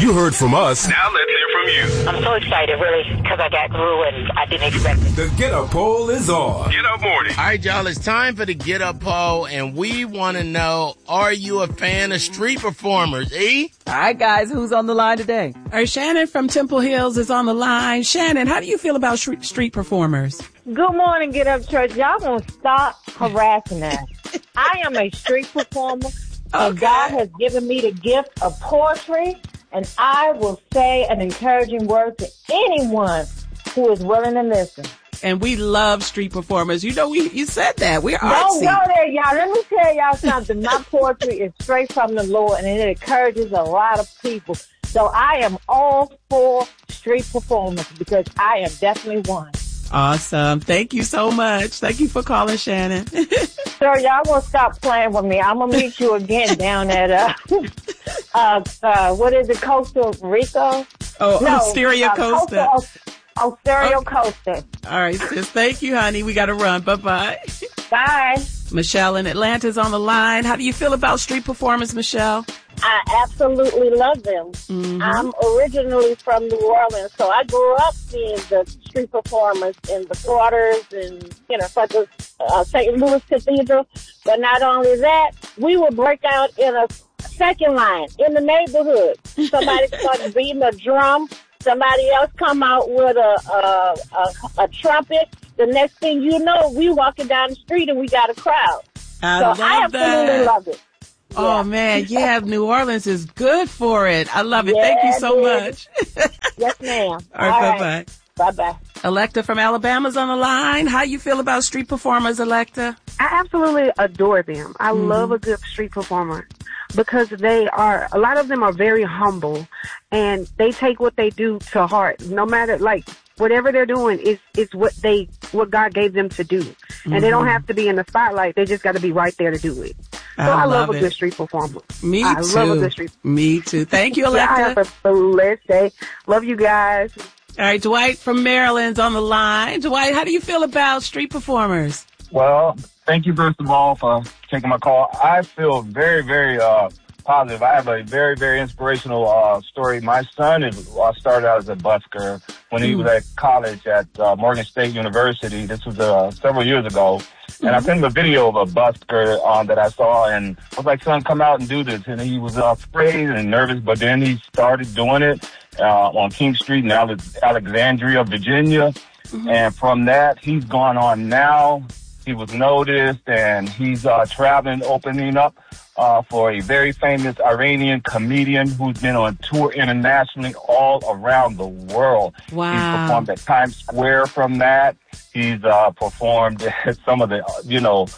You heard from us. Now let's hear from you. I'm so excited, really, because I got through and I didn't expect it. The Get Up Poll is on. Get Up Morning. All right, y'all, it's time for the Get Up Poll, and we want to know, are you a fan of street performers, E? All right, guys, who's on the line today? All right, Shannon from Temple Hills is on the line. Shannon, how do you feel about street performers? Good morning, Get Up Church. Y'all gonna stop harassing us. I am a street performer, and God has given me the gift of poetry, and I will say an encouraging word to anyone who is willing to listen. And we love street performers. You know, you said that. We're Don't artsy. go there, y'all. Let me tell y'all something. My poetry is straight from the Lord, and it encourages a lot of people. So I am all for street performers because I am definitely one. Awesome. Thank you so much. Thank you for calling, Shannon. Sir, y'all gonna stop playing with me. I'm gonna meet you again down at what is it, Costa Rica? Stereo Costa. Stereo Costa. All right, sis. Thank you, honey. We gotta run. Bye-bye. Bye. Michelle in Atlanta's on the line. How do you feel about street performers, Michelle? I absolutely love them. Mm-hmm. I'm originally from New Orleans, so I grew up seeing the street performers in the quarters and, such as St. Louis Cathedral. But not only that, we would break out in a second line in the neighborhood. Somebody started beating a drum. Somebody else come out with a trumpet. The next thing you know, we walking down the street and we got a crowd. I absolutely love it. Oh, Yeah. man. Yeah, New Orleans is good for it. I love it. Thank you so much. Yes, ma'am. All right, bye-bye. Bye-bye. Electa from Alabama's on the line. How you feel about street performers, Electa? I absolutely adore them. I love a good street performer because a lot of them are very humble and they take what they do to heart. No matter, whatever they're doing is what God gave them to do. And they don't have to be in the spotlight. They just got to be right there to do it. So I love a good street performer. Me too. I love a good street performer. Me too. Thank you, Electa. I have a blessed day. Love you guys. All right, Dwight from Maryland's on the line. Dwight, how do you feel about street performers? Well, thank you, first of all, for taking my call. I feel very, very positive. I have a very, very inspirational story. My son started out as a busker when he was at college at Morgan State University. This was several years ago. And I sent him a video of a busker that I saw, and I was like, son, come out and do this. And he was afraid and nervous, but then he started doing it on King Street in Alexandria, Virginia. And from that, he's gone on now. He was noticed, and he's traveling, opening up for a very famous Iranian comedian who's been on tour internationally all around the world. Wow. He's performed at Times Square from that. He's performed at some of the, the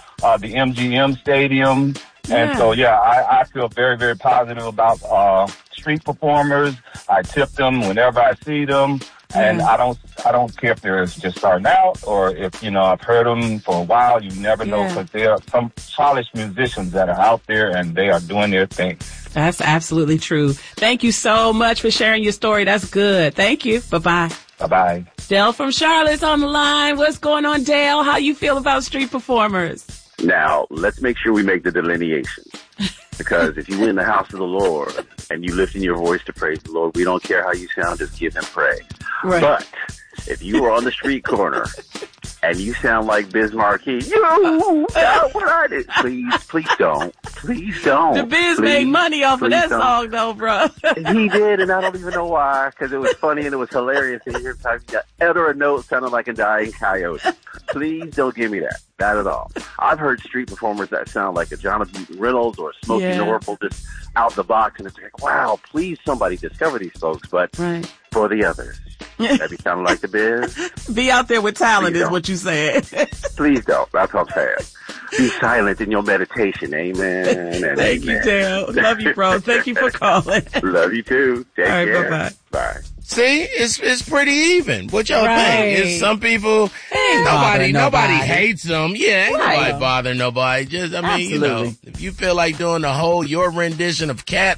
MGM Stadium. Yeah. And so, I feel very, very positive about street performers. I tip them whenever I see them. And I don't care if they're just starting out or if, I've heard them for a while. You never know, because there are some polished musicians that are out there and they are doing their thing. That's absolutely true. Thank you so much for sharing your story. That's good. Thank you. Bye-bye. Bye-bye. Dale from Charlotte's on the line. What's going on, Dale? How you feel about street performers? Now, let's make sure we make the delineation. Because if you in the house of the Lord and you lifting your voice to praise the Lord, we don't care how you sound, just give him praise. Right. But if you are on the street corner and you sound like Biz Markie, what are they? Please don't. Please don't. The Biz made money off of that song, though, bro. He did, and I don't even know why, because it was funny and it was hilarious. And every time you got utter a note sounding like a dying coyote. Please don't give me that. Not at all. I've heard street performers that sound like a Jonathan Reynolds or a Smokey Norfolk just out the box, and it's like, wow, please somebody discover these folks. But for the others, that be sounding like the Biz. Be out there with talent is what you said. Please don't. That's what I'm saying. Be silent in your meditation. Amen. And Thank you, Dale. Love you, bro. Thank you for calling. Love you too. Take care. Bye-bye. Bye. See, it's pretty even. What y'all think? It's some people, nobody hates them. Yeah, ain't nobody bother nobody. Just, if you feel like doing your rendition of Cats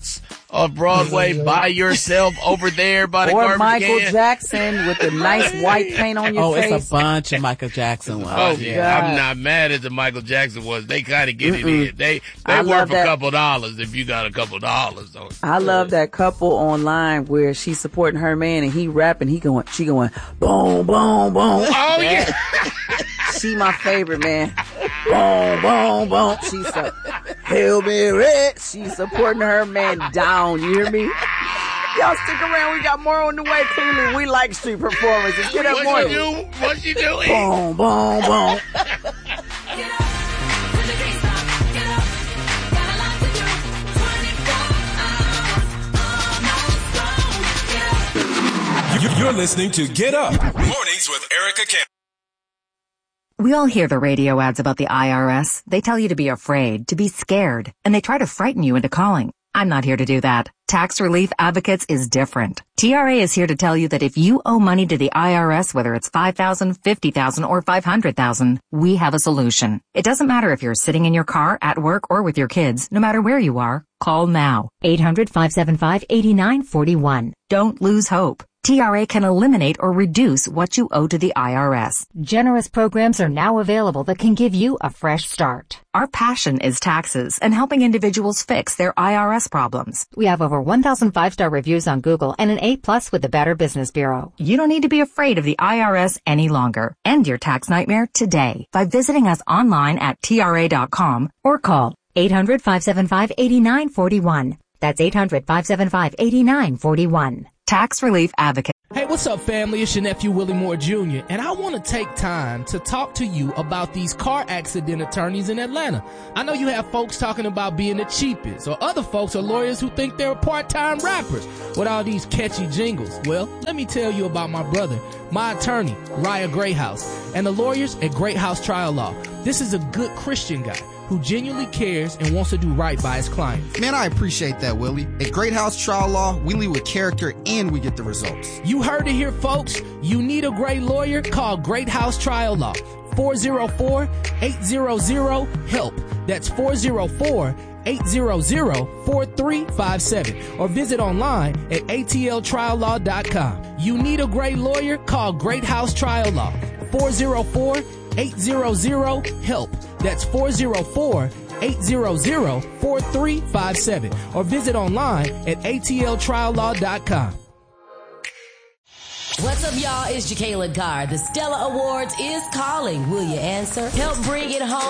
on Broadway by yourself over there by the or garbage Michael can. Jackson with the nice white paint on your face. It's a bunch of Michael Jackson ones. Oh yeah, I'm not mad at the Michael Jackson ones. They kind of get it in. They worth a couple dollars if you got a couple dollars. Though. I love that couple online where she's supporting her man and he rapping. She going boom, boom, boom. Oh yeah. She my favorite, man. Boom, boom, boom. She's so Hail Mary. She's supporting her man down. You hear me? Y'all stick around. We got more on the way. Clearly, we like street performances. Get up, more. What you doing? Boom, boom, boom. You're listening to Get Up. Mornings with Erica Campbell. We all hear the radio ads about the IRS. They tell you to be afraid, to be scared, and they try to frighten you into calling. I'm not here to do that. Tax Relief Advocates is different. TRA is here to tell you that if you owe money to the IRS, whether it's $5,000, $50,000, or $500,000, we have a solution. It doesn't matter if you're sitting in your car, at work, or with your kids. No matter where you are, call now. 800-575-8941. Don't lose hope. TRA can eliminate or reduce what you owe to the IRS. Generous programs are now available that can give you a fresh start. Our passion is taxes and helping individuals fix their IRS problems. We have over 1,000 5-star reviews on Google and an A+ with the Better Business Bureau. You don't need to be afraid of the IRS any longer. End your tax nightmare today by visiting us online at TRA.com or call 800-575-8941. That's 800-575-8941. Tax Relief Advocate. Hey, what's up, family? It's your nephew, Willie Moore Jr., and I want to take time to talk to you about these car accident attorneys in Atlanta. I know you have folks talking about being the cheapest, or other folks are lawyers who think they're part-time rappers with all these catchy jingles. Well, let me tell you about my brother, my attorney, Raya Greathouse, and the lawyers at Greathouse Trial Law. This is a good Christian guy who genuinely cares and wants to do right by his clients. Man, I appreciate that, Willie. At Greathouse Trial Law, we lead with character and we get the results. You heard it here, folks. You need a great lawyer? Call Greathouse Trial Law. 404-800-HELP. That's 404-800-4357. Or visit online at atltriallaw.com. You need a great lawyer? Call Greathouse Trial Law. 404-800-HELP. That's 404-800-4357. Or visit online at atltriallaw.com. What's up, y'all? It's Jacqueline Carr. The Stella Awards is calling. Will you answer? Help bring it home.